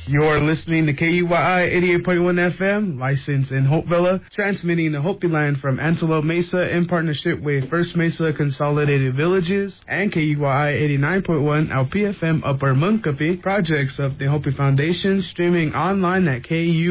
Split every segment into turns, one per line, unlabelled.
You're listening to KUYI 88.1 FM, licensed in Hopevilla, transmitting the Hopi Line from Antelope Mesa in partnership with First Mesa Consolidated Villages and KUYI 89.1 LPFM Upper Munkapi, projects of the Hopi Foundation, streaming online at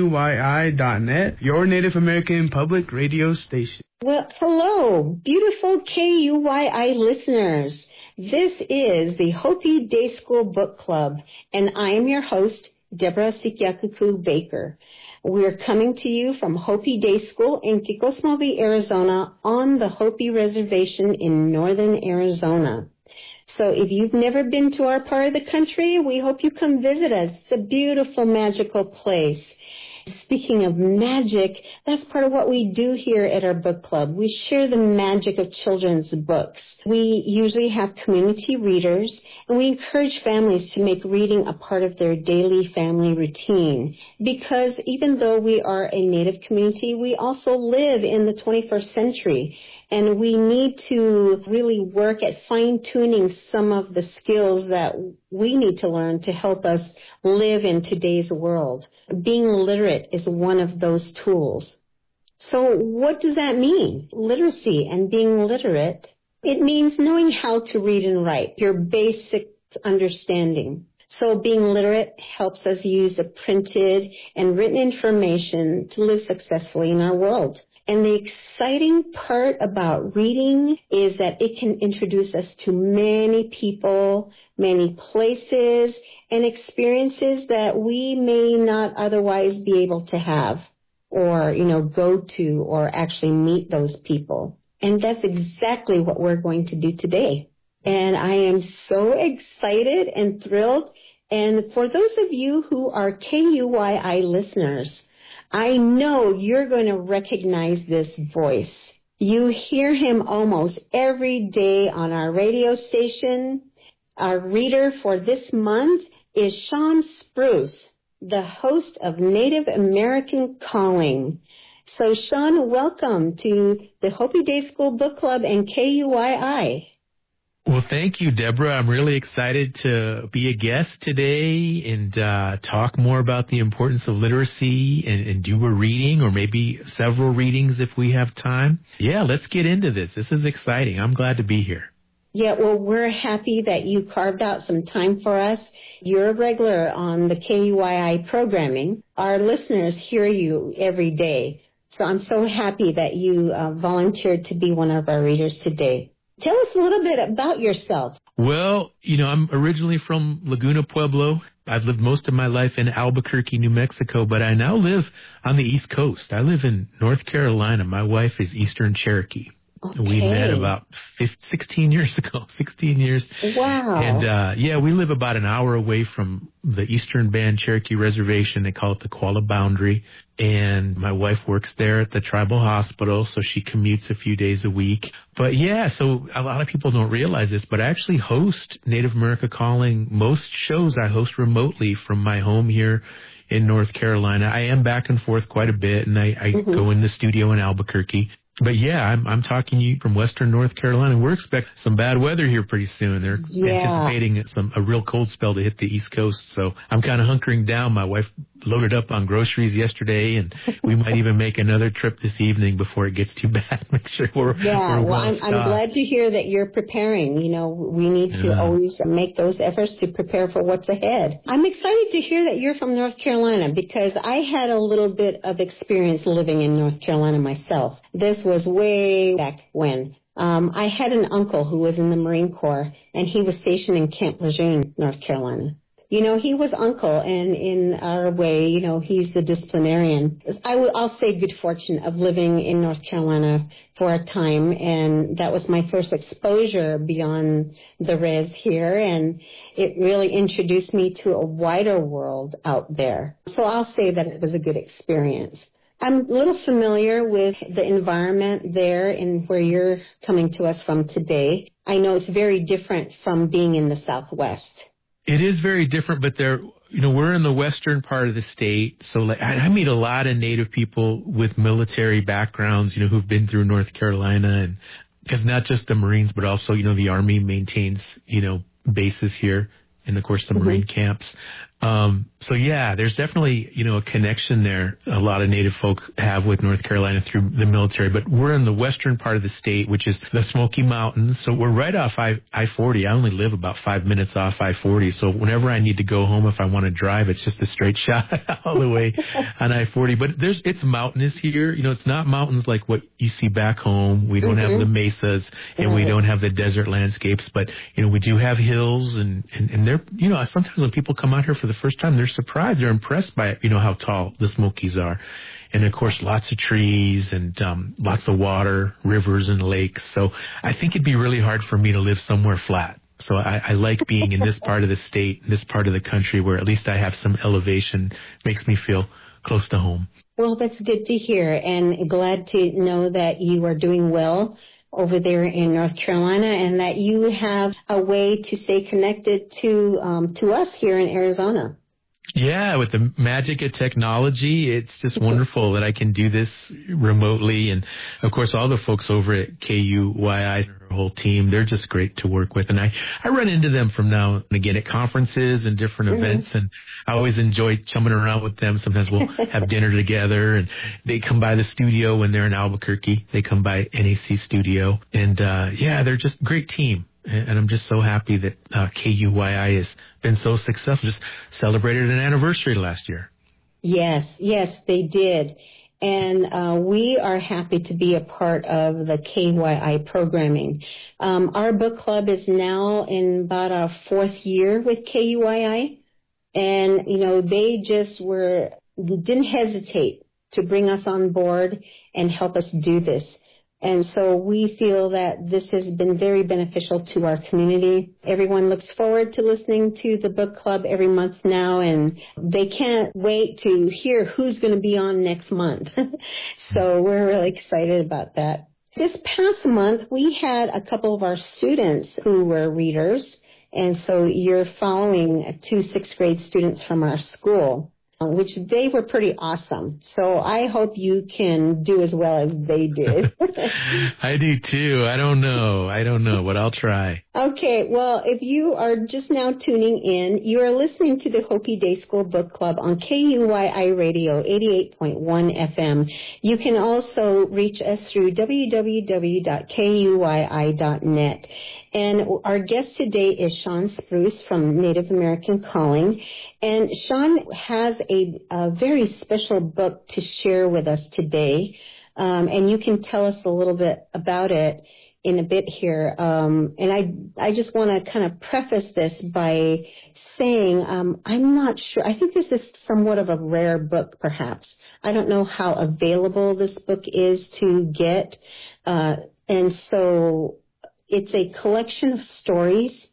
KUYI.net, your Native American public radio station.
Well, hello, beautiful KUYI listeners. This is the Hopi Day School Book Club, and I am your host, Deborah Sikiakuku Baker. We're coming to you from Hopi Day School in Kikosmovi, Arizona, on the Hopi Reservation in northern Arizona. So if you've never been to our part of the country, we hope you come visit us. It's a beautiful, magical place. Speaking of magic, that's part of what we do here at our book club. We share the magic of children's books. We usually have community readers, and we encourage families to make reading a part of their daily family routine. Because even though we are a Native community, we also live in the 21st century. And we need to really work at fine-tuning some of the skills that we need to learn to help us live in today's world. Being literate is one of those tools. So what does that mean? Literacy and being literate, it means knowing how to read and write, your basic understanding. So being literate helps us use the printed and written information to live successfully in our world. And the exciting part about reading is that it can introduce us to many people, many places, and experiences that we may not otherwise be able to have or, go to or actually meet those people. And that's exactly what we're going to do today. And I am so excited and thrilled. And for those of you who are KUYI listeners, I know you're going to recognize this voice. You hear him almost every day on our radio station. Our reader for this month is Sean Spruce, the host of Native American Calling. So, Sean, welcome to the Hopi Day School Book Club and KUYI.
Well, thank you, Deborah. I'm really excited to be a guest today and talk more about the importance of literacy and do a reading or maybe several readings if we have time. Yeah, let's get into this. This is exciting. I'm glad to be here.
Yeah, well, we're happy that you carved out some time for us. You're a regular on the KUYI programming. Our listeners hear you every day. So I'm so happy that you volunteered to be one of our readers today. Tell us a little bit about yourself.
Well, I'm originally from Laguna Pueblo. I've lived most of my life in Albuquerque, New Mexico, but I now live on the East Coast. I live in North Carolina. My wife is Eastern Cherokee.
Okay.
We met about 16 years ago, 16 years.
Wow.
And, we live about an hour away from the Eastern Band Cherokee Reservation. They call it the Kuala Boundary. And my wife works there at the tribal hospital, so she commutes a few days a week. But, so a lot of people don't realize this, but I actually host Native America Calling. Most shows I host remotely from my home here in North Carolina. I am back and forth quite a bit, and I go in the studio in Albuquerque. But I'm talking to you from Western North Carolina. We're expecting some bad weather here pretty soon. They're anticipating a real cold spell to hit the East Coast. So I'm kind of hunkering down. My wife loaded up on groceries yesterday, and we might even make another trip this evening before it gets too bad. Make sure we're
I'm glad to hear that you're preparing. We need to always make those efforts to prepare for what's ahead. I'm excited to hear that you're from North Carolina because I had a little bit of experience living in North Carolina myself. This was way back when. I had an uncle who was in the Marine Corps, and he was stationed in Camp Lejeune, North Carolina. He was uncle, and in our way, he's the disciplinarian. I'll say good fortune of living in North Carolina for a time, and that was my first exposure beyond the res here, and it really introduced me to a wider world out there. So I'll say that it was a good experience. I'm a little familiar with the environment there and where you're coming to us from today. I know it's very different from being in the Southwest.
It is very different, but we're in the western part of the state. So I meet a lot of Native people with military backgrounds, who've been through North Carolina, and because not just the Marines, but also, the Army maintains, bases here, and of course the Marine camps. So yeah, there's definitely, a connection there a lot of Native folk have with North Carolina through the military, but we're in the western part of the state, which is the Smoky Mountains. So we're right off I-40. I only live about 5 minutes off I-40. So whenever I need to go home, if I want to drive, it's just a straight shot all the way on I-40. But it's mountainous here. It's not mountains like what you see back home. We don't have the mesas and we don't have the desert landscapes, but, we do have hills and they're, sometimes when people come out here for the first time, they're surprised. They're impressed by, how tall the Smokies are. And of course, lots of trees and lots of water, rivers and lakes. So I think it'd be really hard for me to live somewhere flat. So I like being in this part of the state, this part of the country where at least I have some elevation, makes me feel close to home.
Well, that's good to hear, and glad to know that you are doing well over there in North Carolina and that you have a way to stay connected to us here in Arizona.
Yeah, with the magic of technology, it's just wonderful that I can do this remotely. And, of course, all the folks over at KUYI, our whole team, they're just great to work with. And I run into them from now and again at conferences and different events, and I always enjoy chumming around with them. Sometimes we'll have dinner together, and they come by the studio when they're in Albuquerque. They come by NAC Studio. And, they're just a great team. And I'm just so happy that KUYI has been so successful. Just celebrated an anniversary last year. Yes,
they did. And we are happy to be a part of the KUYI programming. Our book club is now in about our fourth year with KUYI. And, they just didn't hesitate to bring us on board and help us do this. And so we feel that this has been very beneficial to our community. Everyone looks forward to listening to the book club every month now, and they can't wait to hear who's going to be on next month. So we're really excited about that. This past month, we had a couple of our students who were readers, and so you're following 2 sixth grade students from our school, which they were pretty awesome. So I hope you can do as well as they did.
I do too. I don't know, but I'll try.
Okay, well, if you are just now tuning in, you are listening to the Hopi Day School Book Club on KUYI Radio 88.1 FM. You can also reach us through www.kuyi.net. And our guest today is Sean Spruce from Native American Calling. And Sean has a very special book to share with us today. And you can tell us a little bit about it in a bit here. And I just want to kind of preface this by saying I'm not sure. I think this is somewhat of a rare book, perhaps. I don't know how available this book is to get. And so it's a collection of stories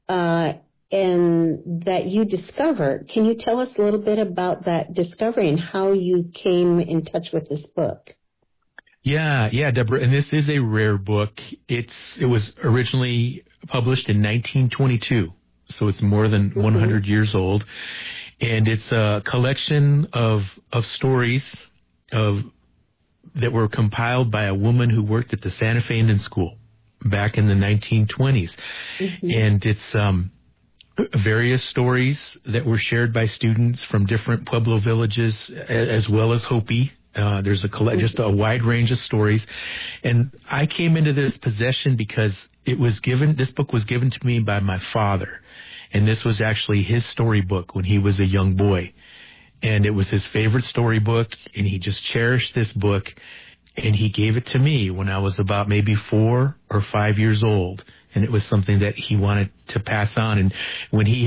and that you discovered. Can you tell us a little bit about that discovery and how you came in touch with this book?
Yeah, Deborah, and this is a rare book. It was originally published in 1922, so it's more than 100 years old, and it's a collection of stories that were compiled by a woman who worked at the Santa Fe Indian School back in the 1920s, and it's various stories that were shared by students from different Pueblo villages as well as Hopi. There's just a wide range of stories. And I came into this possession because this book was given to me by my father. And this was actually his storybook when he was a young boy. And it was his favorite storybook, and he just cherished this book. And he gave it to me when I was about maybe 4 or 5 years old. And it was something that he wanted to pass on. And when he